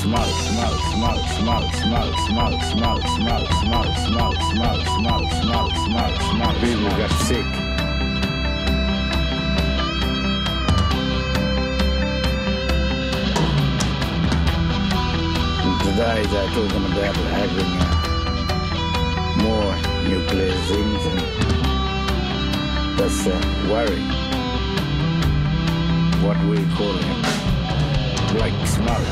People got sick. Today they're talking about having more nuclear things, and that's a worry. What we call it, black smoke.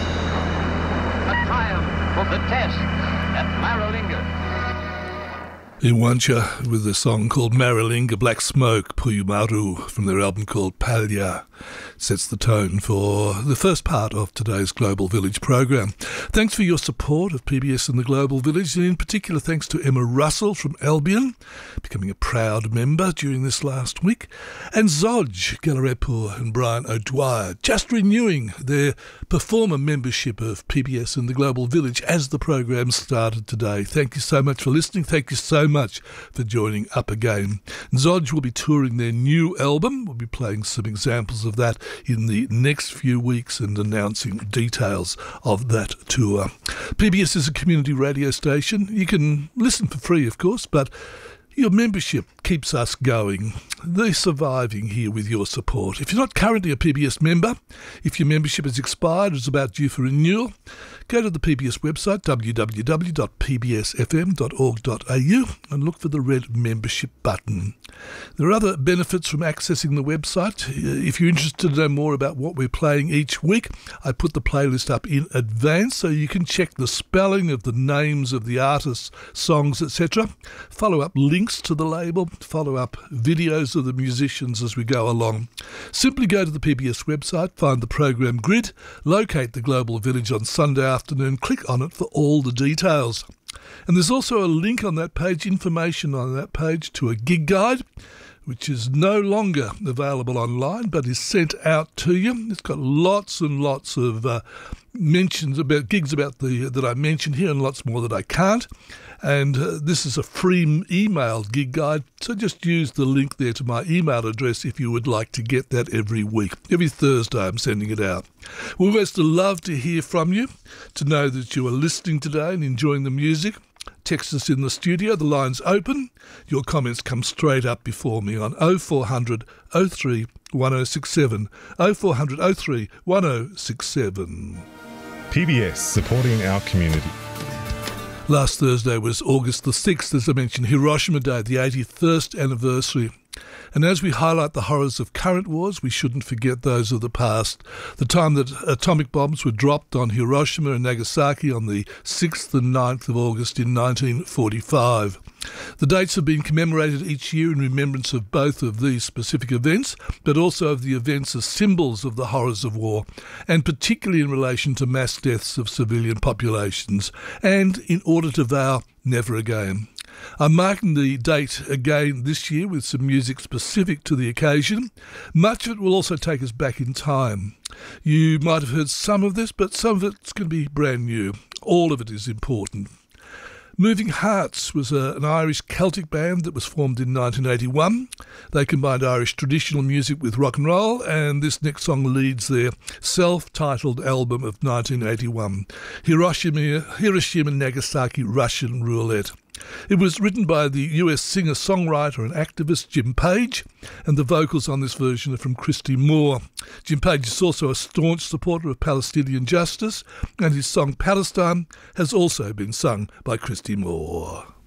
A triumph for the tests at Maralinga. Iwancha with a song called Maralinga, Black Smoke, Puyumaru, from their album called Palya, sets the tone for the first part of today's Global Village program. Thanks for your support of PBS and the Global Village, and in particular thanks to Emma Russell from Albion, becoming a proud member during this last week, and Zodge Galarepur and Brian O'Dwyer, just renewing their performer membership of PBS and the Global Village as the program started today. Thank you so much for listening. Thank you so much for joining up again. Zodge will be touring their new album. We'll be playing some examples of that in the next few weeks and announcing details of that tour. PBS is a community radio station. You can listen for free, of course, but your membership keeps us going. They're surviving here with your support. If you're not currently a PBS member, if your membership has expired or is about due for renewal, go to the PBS website, www.pbsfm.org.au, and look for the red membership button. There are other benefits from accessing the website. If you're interested to know more about what we're playing each week, I put the playlist up in advance so you can check the spelling of the names of the artists, songs, etc. Follow up links to the label, follow up videos of the musicians as we go along. Simply go to the PBS website, find the program grid, locate the Global Village on Sunday afternoon, click on it for all the details. And there's also a link on that page, information on that page, to a gig guide, which is no longer available online but is sent out to you. It's got lots and lots of mentions about gigs that I mentioned here and lots more that I can't. And this is a free email gig guide, so just use the link there to my email address if you would like to get that every week. Every Thursday I'm sending it out. We always love to hear from you, to know that you are listening today and enjoying the music. Text us in the studio, the line's open. Your comments come straight up before me on 0400 03 1067, 0400 03 1067. PBS, supporting our community. Last Thursday was August the 6th, as I mentioned, Hiroshima Day, the 81st anniversary. And as we highlight the horrors of current wars, we shouldn't forget those of the past. The time that atomic bombs were dropped on Hiroshima and Nagasaki on the 6th and 9th of August in 1945. The dates have been commemorated each year in remembrance of both of these specific events, but also of the events as symbols of the horrors of war, and particularly in relation to mass deaths of civilian populations, and in order to vow never again. I'm marking the date again this year with some music specific to the occasion. Much of it will also take us back in time. You might have heard some of this, but some of it's going to be brand new. All of it is important. Moving Hearts was an Irish Celtic band that was formed in 1981. They combined Irish traditional music with rock and roll, and this next song leads their self-titled album of 1981, Hiroshima Nagasaki Russian Roulette. It was written by the US singer-songwriter and activist Jim Page, and the vocals on this version are from Christy Moore. Jim Page is also a staunch supporter of Palestinian justice, and his song Palestine has also been sung by Christy Moore.